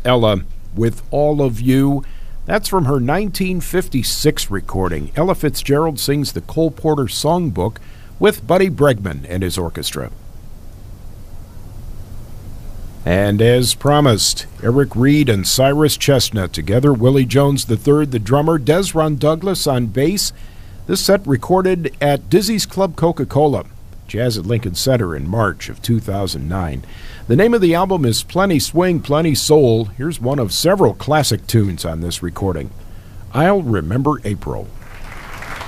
Ella with All of You. That's from her 1956 recording. Ella Fitzgerald sings the Cole Porter Songbook with Buddy Bregman and his orchestra. And as promised, Eric Reed and Cyrus Chestnut together, Willie Jones III, the drummer, Desron Douglas on bass. This set recorded at Dizzy's Club Coca-Cola, Jazz at Lincoln Center in March of 2009. The name of the album is Plenty Swing, Plenty Soul. Here's one of several classic tunes on this recording, I'll Remember April.